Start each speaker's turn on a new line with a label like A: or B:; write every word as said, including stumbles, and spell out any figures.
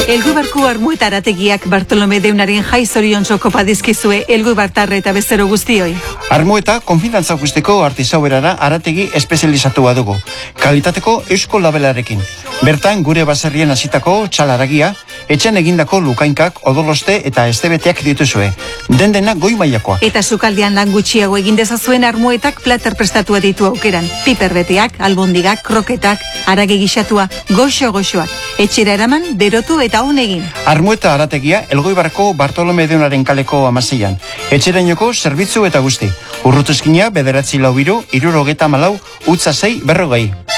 A: Elguibarko Armueta arategiak Bartolome Deunaren jai zoriontxo kopa dizkizue Elguibartarre eta bezero guztioi.
B: Armueta konfidantza guzteko artisauerara arategi espezializatua dugu, kalitateko eusko labelarekin. Bertan gure baserrien hasitako txalaragia, etxen egindako lukainkak, odoloste eta estebeteak dituzue. Den dena goi mailakoa.
A: Eta sukaldean lan gutxiago egin dezazuen Armuetak plater prestatua ditu aukeran. Piperbeteak, albondigak, kroketak, arage gixatua, goxo-goxoak. Etxera eraman, berotu eta hon egin.
B: Armueta arategia Elgoibarko Bartolome Deunaren kaleko amaseian. Etxerainoko zerbitzu eta guzti. Urrutuzkina bederatzi lau biru, irurogeta malau, utza zei berrogei.